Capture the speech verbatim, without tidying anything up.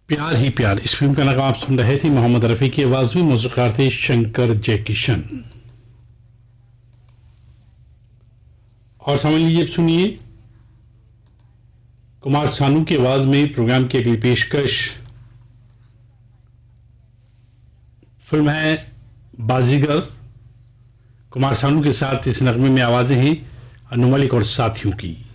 प्यार ही प्यार इस फिल्म का नाम आप सुन रहे थे। मोहम्मद रफ़ी की आवाज में मौसीक़ार थे शंकर जयकिशन। और समझ लीजिए, सुनिए कुमार सानू की आवाज में प्रोग्राम की अगली पेशकश फिल्म है बाजीगर। कुमार सानू के साथ इस नगमे में आवाजें हैं अनु मलिक और साथियों की।